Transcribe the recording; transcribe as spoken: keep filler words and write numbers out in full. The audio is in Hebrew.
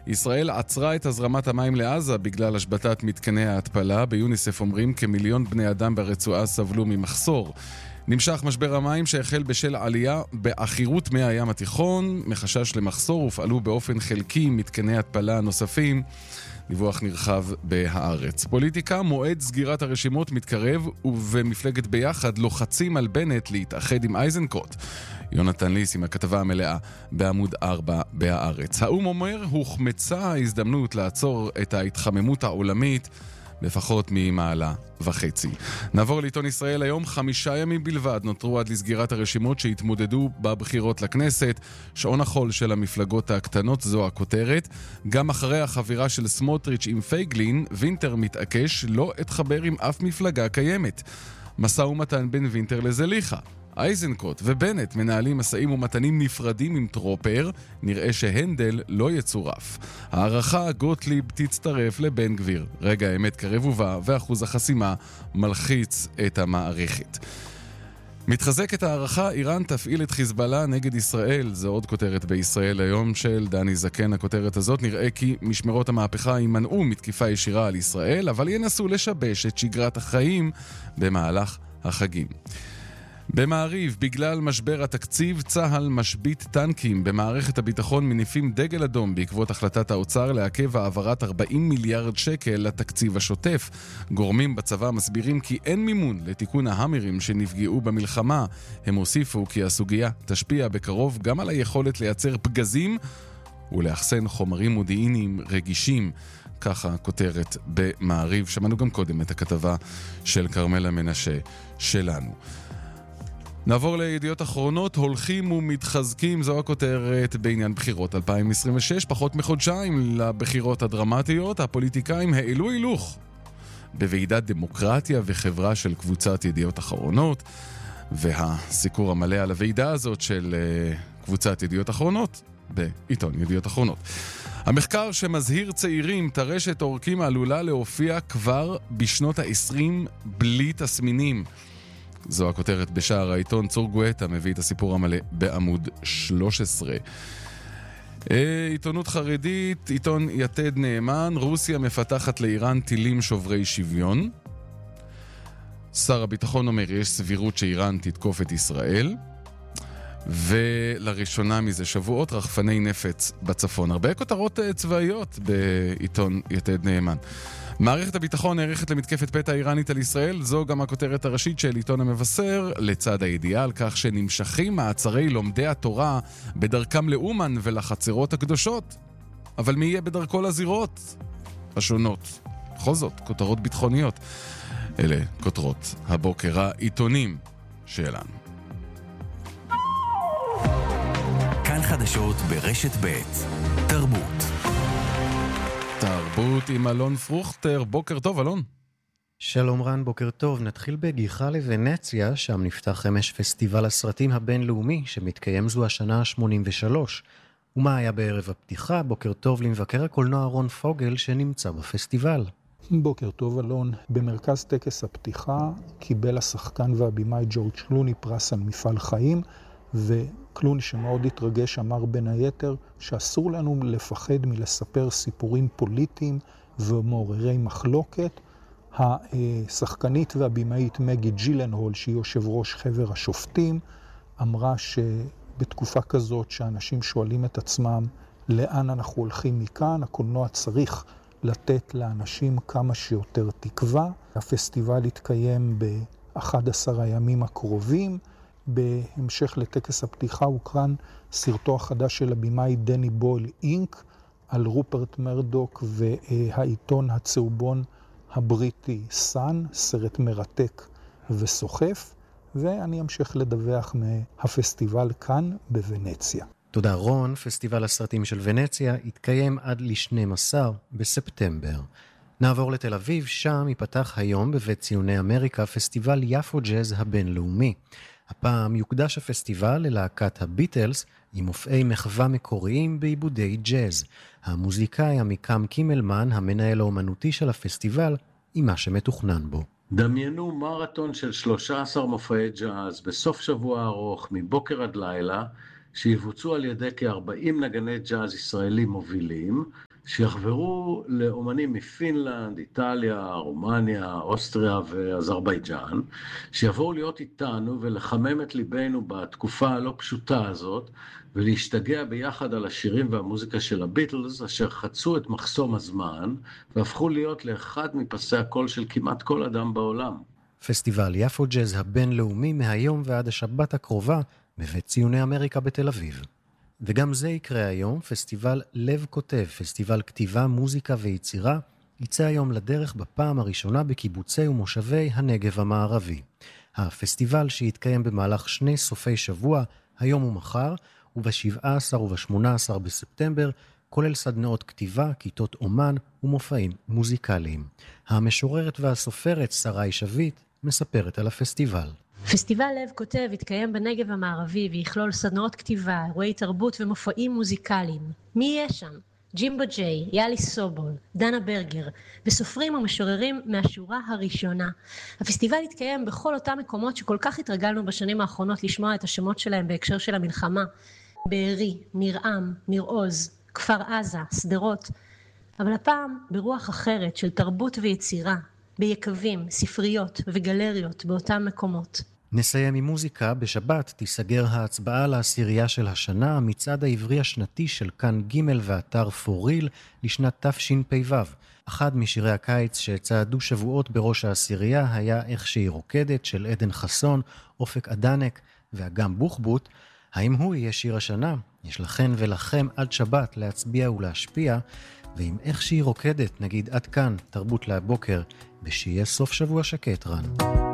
ישראל עצרה את הזרמת המים לעזה בגלל השבתת מתקני ההתפלה. ביוניסף אומרים כמיליון בני אדם ברצועה סבלו ממחסור. נמשך משבר המים שהחל בשל עלייה באחירות מי הים התיכון. מחשש למחסור הופעלו באופן חלקי מתקני התפלה נוספים. דיווח נרחב בהארץ. פוליטיקה, מועד סגירת הרשימות מתקרב, ובמפלגת ביחד לוחצים על בנט להתאחד עם איזנקוט. יונתן ליס עם הכתבה המלאה בעמוד ארבע בהארץ. האום אומר, הוחמצה ההזדמנות לעצור את ההתחממות העולמית לפחות ממעלה וחצי. נעבור לעיתון ישראל היום. חמישה ימים בלבד נותרו עד לסגירת הרשימות שהתמודדו בבחירות לכנסת. שעון החול של המפלגות הקטנות, זו הכותרת. גם אחרי החבירה של סמוטריץ' עם פייגלין, וינטר מתעקש לא אתחבר עם אף מפלגה קיימת. משא ומתן בין וינטר לזליכה. אייזנקוט ובנט מנהלים מסעים ומתנים נפרדים עם טרופר. נראה שהנדל לא יצורף. הערכה, גוטליב תצטרף לבן גביר. רגע האמת קרב ובא, ואחוז החסימה מלחיץ את המערכת. מתחזקת הערכה, איראן תפעיל את חיזבאללה נגד ישראל. זו עוד כותרת בישראל היום של דני זקן. הכותרת הזאת, נראה כי משמרות המהפכה יימנעו מתקיפה ישירה על ישראל, אבל ינסו לשבש את שגרת החיים במהלך החגים. במעריב, בגלל משבר התקציב, צהל משבית טנקים. במערכת הביטחון מניפים דגל אדום בעקבות החלטת האוצר לעכב העברת ארבעים מיליארד שקל לתקציב השוטף. גורמים בצבא מסבירים כי אין מימון לתיקון ההמרים שנפגעו במלחמה. הם הוסיפו כי הסוגיה תשפיע בקרוב גם על היכולת לייצר פגזים ולאחסן חומרים מודיעיניים רגישים. ככה כותרת במעריב. שמענו גם קודם את הכתבה של קרמלה מנשה שלנו. נעבור לידיעות אחרונות. הולכים ומתחזקים, זו הכותרת בעניין בחירות אלפיים עשרים ושש. פחות מחודשיים לבחירות הדרמטיות. הפוליטיקאים העלו הילוך בוועידת דמוקרטיה וחברה של קבוצת ידיעות אחרונות. והסיקור המלא על הוועידה הזאת של קבוצת ידיעות אחרונות בעיתון ידיעות אחרונות. המחקר שמזהיר צעירים, טרשת עורקים עלולה להופיע כבר בשנות ה-עשרים בלי תסמינים. זו הכותרת בשער העיתון. צור גואטה מביא את הסיפור המלא בעמוד שלוש עשרה. עיתונות חרדית, עיתון יתד נאמן, רוסיה מפתחת לאיראן טילים שוברי שוויון. שר הביטחון אומר יש סבירות שאיראן תתקוף את ישראל. ולראשונה מזה שבועות רחפני נפץ בצפון. הרבה כותרות צבאיות בעיתון יתד נאמן. מערכת הביטחון נערכת למתקפת פתע איראנית על ישראל. זו גם הכותרת הראשית של עיתון המבשר, לצד הידיעה על כך שנמשכים מעצרי לומדי התורה בדרכם לאומן ולחצרות הקדושות. אבל מי יהיה בדרכו לזירות השונות? בכל זאת, כותרות ביטחוניות. אלה כותרות הבוקר העיתונים שלנו. כאן חדשות ברשת ב' תרבות. תרבות עם אלון פרוכטר. בוקר טוב אלון. שלום רן, בוקר טוב. נתחיל בגיחה לוונציה, שם נפתח אמש פסטיבל הסרטים הבינלאומי שמתקיים זו השנה ה-שמונים ושלוש. ומה היה בערב הפתיחה? בוקר טוב למבקר הקולנוע רון פוגל שנמצא בפסטיבל. בוקר טוב אלון. במרכז טקס הפתיחה קיבל השחקן והבימאי ג'ורג' קלוני פרס על מפעל חיים, וקלוני שמאוד התרגש אמר בין היתר שאסור לנו לפחד מלספר סיפורים פוליטיים ומעוררי מחלוקת. השחקנית והבימאית מגי ג'ילנהול, שהיא יושב ראש חבר השופטים, אמרה שבתקופה כזאת שאנשים שואלים את עצמם לאן אנחנו הולכים מכאן, הקולנוע צריך לתת לאנשים כמה שיותר תקווה. הפסטיבל יתקיים ב-אחד עשר הימים הקרובים. בהמשך לטקס הפתיחה הוקרן סרטו החדש של הבימאי דני בויל אינק על רופרט מרדוק והעיתון הצהובון הבריטי סאן, סרט מרתק וסוחף, ואני אמשיך לדווח מהפסטיבל כאן בוונציה. תודה רון. פסטיבל הסרטים של ונציה יתקיים עד ל-שנים עשר בספטמבר. נעבור לתל אביב, שם ייפתח היום בבית ציוני אמריקה פסטיבל יפו ג'אז הבינלאומי. הפעם יוקדש הפסטיבל ללהקת הביטלס עם מופעי מחווה מקוריים בעיבודי ג'אז. המוזיקאי עמיקם קימלמן, המנהל האומנותי של הפסטיבל, עם מה שמתוכנן בו. דמיינו מרתון של שלושה עשר מופעי ג'אז בסוף שבוע ארוך מבוקר עד לילה, שיבוצעו על ידי כ-ארבעים נגני ג'אז ישראלים מובילים, שיחברו לאומנים מפינלנד, איטליה, רומניה, אוסטריה ואזרבייג'אן, שיבואו להיות איתנו ולחמם את ליבנו בתקופה הלא פשוטה הזאת, ולהשתגע ביחד על השירים והמוזיקה של הביטלס, אשר חצו את מחסום הזמן, והפכו להיות לאחד מפסי הקול של כמעט כל אדם בעולם. פסטיבל יפו ג'אז הבינלאומי מהיום ועד השבת הקרובה בבית ציוני אמריקה בתל אביב. וגם זה יקרה היום, פסטיבל לב כותב, פסטיבל כתיבה, מוזיקה ויצירה, יצא היום לדרך בפעם הראשונה בקיבוצי ומושבי הנגב המערבי. הפסטיבל שיתקיים במהלך שני סופי שבוע, היום ומחר, וב-שבעה עשר וב-שמונה עשר בספטמבר, כולל סדנאות כתיבה, כיתות אומן ומופעים מוזיקליים. המשוררת והסופרת שרי שביט מספרת על הפסטיבל. פסטיבל לב כותב יתקיים בנגב המערבי ויכלול סדנאות כתיבה, אירועי תרבות ומופעים מוזיקליים. מי יהיה שם? ג'ימבו ג'יי, יאלי סובול, דנה ברגר, וסופרים ומשוררים מהשורה הראשונה. הפסטיבל יתקיים בכל אותם מקומות שכל כך התרגלנו בשנים האחרונות לשמוע את השמות שלהם בהקשר של המלחמה. בארי, ניר-עם, ניר-עוז, כפר עזה, סדרות. אבל הפעם ברוח אחרת של תרבות ויצירה, ביקבים, ספריות וגלריות באותם מקומות. נסיים עם מוזיקה. בשבת תיסגר ההצבעה לעשירייה של השנה, המצעד העברי השנתי של כאן ג' ואתר פוריל לשנת תשפ"ו. אחד משירי הקיץ שצעדו שבועות בראש העשירייה היה איך שהיא רוקדת של עדן חסון, אופק אדנק ואגם בוחבוט. האם הוא יהיה שיר השנה? יש לכן ולכם עד שבת להצביע ולהשפיע, ועם איך שהיא רוקדת נגיד עד כאן תרבות להבוקר, ושיהיה סוף שבוע שקט רן.